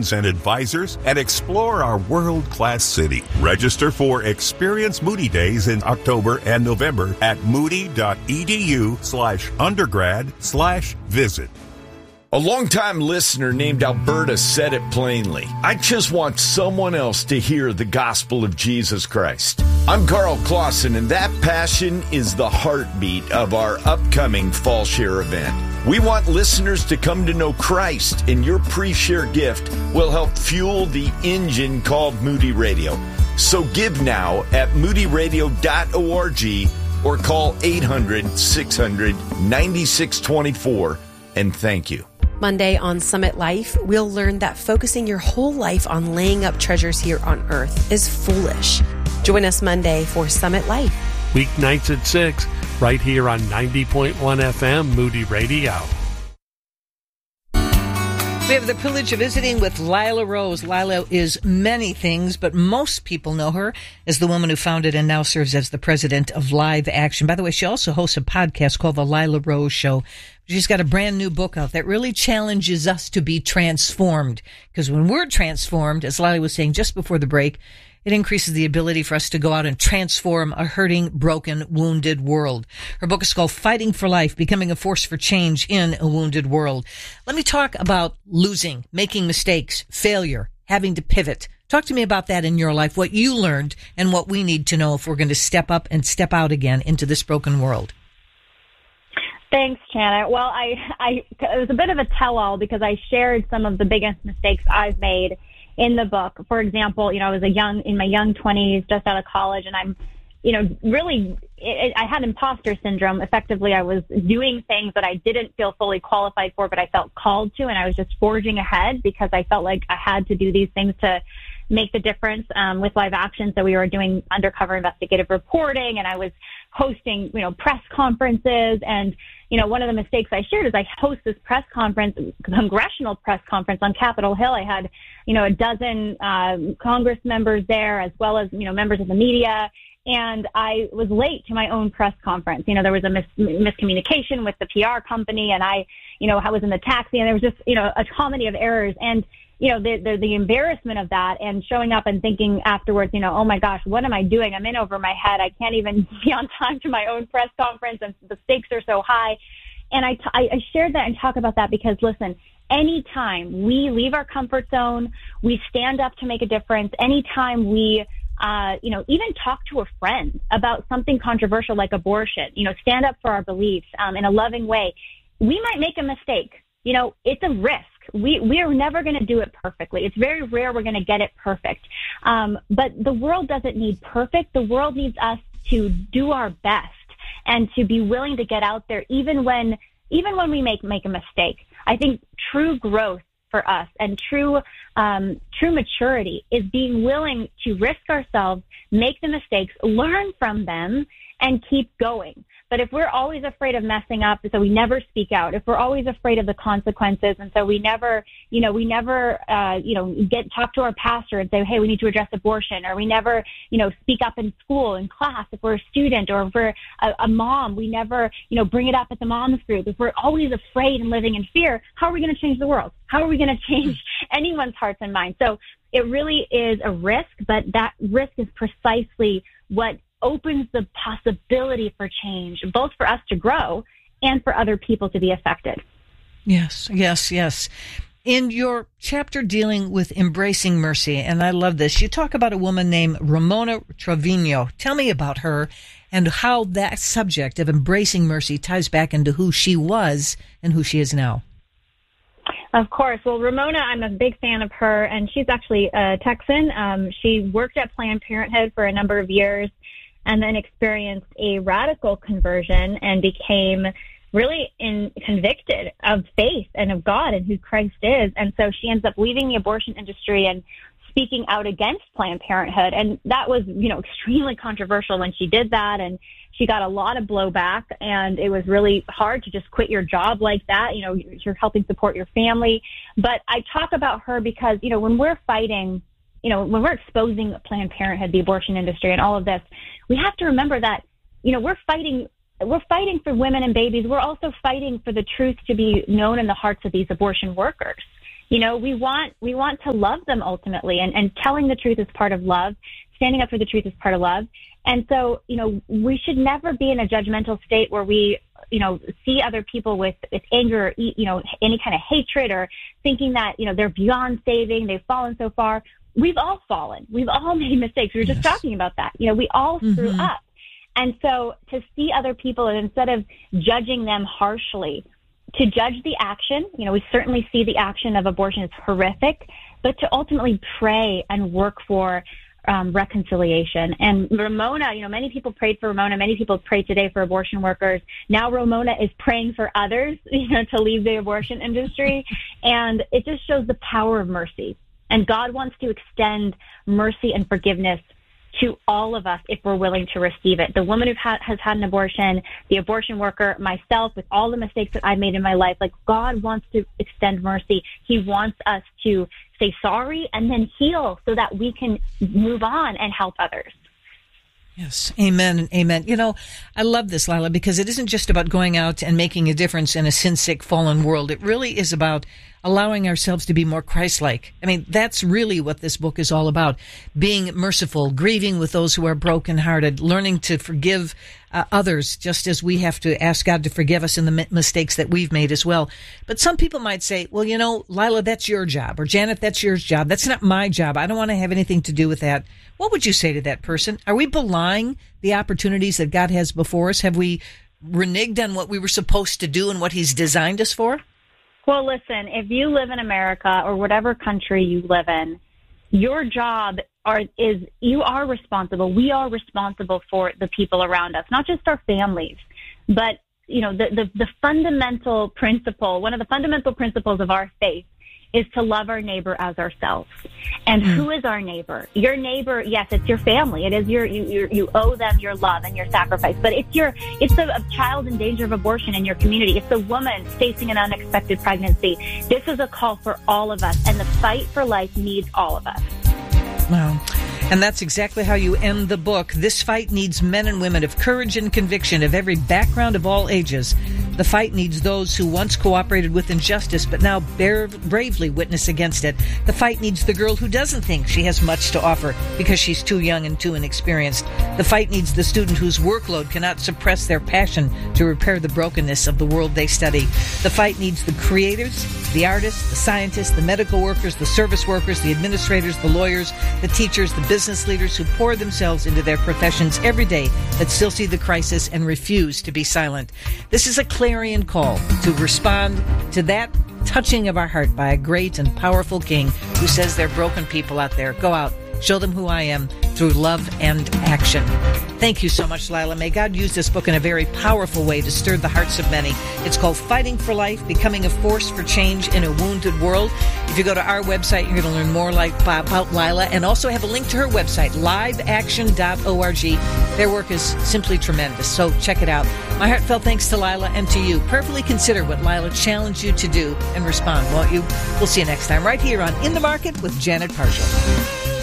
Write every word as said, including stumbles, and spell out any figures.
physicians and advisors, and explore our world-class city. Register for Experience Moody Days in October and November at moody.edu slash undergrad slash visit. A longtime listener named Alberta said it plainly. I just want someone else to hear the gospel of Jesus Christ. I'm Carl Clausen, and that passion is the heartbeat of our upcoming Fall Share event. We want listeners to come to know Christ, and your pre-share gift will help fuel the engine called Moody Radio. So give now at moody radio dot org or call eight hundred, six hundred, ninety-six twenty-four, and thank you. Monday on Summit Life, we'll learn that focusing your whole life on laying up treasures here on earth is foolish. Join us Monday for Summit Life. Weeknights at six, right here on ninety point one F M Moody Radio. We have the privilege of visiting with Lila Rose. Lila is many things, but most people know her as the woman who founded and now serves as the president of Live Action. By the way, she also hosts a podcast called The Lila Rose Show. She's got a brand new book out that really challenges us to be transformed. Because when we're transformed, as Lila was saying just before the break, it increases the ability for us to go out and transform a hurting, broken, wounded world. Her book is called Fighting for Life, Becoming a Force for Change in a Wounded World. Let me talk about losing, making mistakes, failure, having to pivot. Talk to me about that in your life, what you learned and what we need to know if we're going to step up and step out again into this broken world. Thanks, Janet. Well, I, I, it was a bit of a tell-all because I shared some of the biggest mistakes I've made in the book. For example, you know, I was a young, in my young twenties, just out of college, and I'm, you know, really, it, I had imposter syndrome. Effectively, I was doing things that I didn't feel fully qualified for, but I felt called to, and I was just forging ahead because I felt like I had to do these things to make the difference um, with Live Action. So we were doing undercover investigative reporting, and I was hosting, you know, press conferences. And, you know, one of the mistakes I shared is I host this press conference, congressional press conference on Capitol Hill. I had, you know, a dozen um, Congress members there, as well as, you know, members of the media. And I was late to my own press conference. You know, there was a mis- miscommunication with the P R company, and I, you know, I was in the taxi, and there was just, you know, a comedy of errors. And, you know, the, the, the embarrassment of that, and showing up and thinking afterwards, you know, oh my gosh, what am I doing? I'm in over my head. I can't even be on time to my own press conference, and the stakes are so high. And I, t- I shared that and talk about that because, listen, anytime we leave our comfort zone, we stand up to make a difference. Anytime we, uh, you know, even talk to a friend about something controversial like abortion, you know, stand up for our beliefs um, in a loving way, we might make a mistake. You know, it's a risk. We we are never going to do it perfectly. It's very rare we're going to get it perfect. Um, but the world doesn't need perfect. The world needs us to do our best and to be willing to get out there, even when even when we make make a mistake. I think true growth for us and true um, true maturity is being willing to risk ourselves, make the mistakes, learn from them, and keep going. But if we're always afraid of messing up, so we never speak out, if we're always afraid of the consequences, and so we never, you know, we never, uh, you know, get talk to our pastor and say, hey, we need to address abortion, or we never, you know, speak up in school, in class, if we're a student, or if we're a, a mom, we never, you know, bring it up at the mom's group. If we're always afraid and living in fear, how are we going to change the world? How are we going to change anyone's hearts and minds? So it really is a risk, but that risk is precisely what opens the possibility for change, both for us to grow and for other people to be affected. Yes, yes, yes. In your chapter dealing with embracing mercy, and I love this, you talk about a woman named Ramona Trevino. Tell me about her and how that subject of embracing mercy ties back into who she was and who she is now. Of course. Well, Ramona, I'm a big fan of her, and she's actually a Texan. Um, she worked at Planned Parenthood for a number of years, and then experienced a radical conversion and became really in, convicted of faith and of God and who Christ is. And so she ends up leaving the abortion industry and speaking out against Planned Parenthood. And that was, you know, extremely controversial when she did that. And she got a lot of blowback, and it was really hard to just quit your job like that. You know, you're helping support your family. But I talk about her because, you know, when we're fighting, you know, when we're exposing Planned Parenthood, the abortion industry, and all of this, we have to remember that, you know, we're fighting, we're fighting for women and babies. We're also fighting for the truth to be known in the hearts of these abortion workers. You know, we want we want to love them ultimately, and, and telling the truth is part of love. Standing up for the truth is part of love. And so, you know, we should never be in a judgmental state where we, you know, see other people with, with anger or, you know, any kind of hatred, or thinking that, you know, they're beyond saving, they've fallen so far. We've all fallen. We've all made mistakes. We were just yes. talking about that. You know, we all mm-hmm. screw up. And so to see other people, and instead of judging them harshly, to judge the action, you know, we certainly see the action of abortion is horrific, but to ultimately pray and work for um, reconciliation. And Ramona, you know, many people prayed for Ramona. Many people prayed today for abortion workers. Now Ramona is praying for others, you know, to leave the abortion industry. And it just shows the power of mercy. And God wants to extend mercy and forgiveness to all of us if we're willing to receive it. The woman who ha- has had an abortion, the abortion worker, myself, with all the mistakes that I made in my life, like God wants to extend mercy. He wants us to say sorry and then heal so that we can move on and help others. Yes. Amen and amen. You know, I love this, Lila, because it isn't just about going out and making a difference in a sin-sick, fallen world. It really is about allowing ourselves to be more Christ-like. I mean, that's really what this book is all about. Being merciful, grieving with those who are brokenhearted, learning to forgive uh, others, just as we have to ask God to forgive us in the mi- mistakes that we've made as well. But some people might say, well, you know, Lila, that's your job. Or Janet, that's your job. That's not my job. I don't want to have anything to do with that. What would you say to that person? Are we belying the opportunities that God has before us? Have we reneged on what we were supposed to do and what He's designed us for? Well, listen, if you live in America or whatever country you live in, your job are, is you are responsible. We are responsible for the people around us, not just our families, but, you know, the, the, the fundamental principle, one of the fundamental principles of our faith is to love our neighbor as ourselves. And mm. who is our neighbor? Your neighbor, yes, it's your family. It is your, you, you, you owe them your love and your sacrifice, but it's your, it's a, a child in danger of abortion in your community. It's a woman facing an unexpected pregnancy. This is a call for all of us, and the fight for life needs all of us. Wow. And that's exactly how you end the book. This fight needs men and women of courage and conviction, of every background, of all ages. The fight needs those who once cooperated with injustice but now bear, bravely witness against it. The fight needs the girl who doesn't think she has much to offer because she's too young and too inexperienced. The fight needs the student whose workload cannot suppress their passion to repair the brokenness of the world they study. The fight needs the creators, the artists, the scientists, the medical workers, the service workers, the administrators, the lawyers, the teachers, the business leaders who pour themselves into their professions every day that still see the crisis and refuse to be silent. This is a clarion call to respond to that touching of our heart by a great and powerful King who says there are broken people out there. Go out, show them who I am through love and action. Thank you so much, Lila. May God use this book in a very powerful way to stir the hearts of many. It's called Fighting for Life, Becoming a Force for Change in a Wounded World. If you go to our website, you're going to learn more like, about Lila, and also have a link to her website, live action dot org. Their work is simply tremendous, so check it out. My heartfelt thanks to Lila and to you. Prayerfully consider what Lila challenged you to do and respond, won't you? We'll see you next time right here on In the Market with Janet Parshall.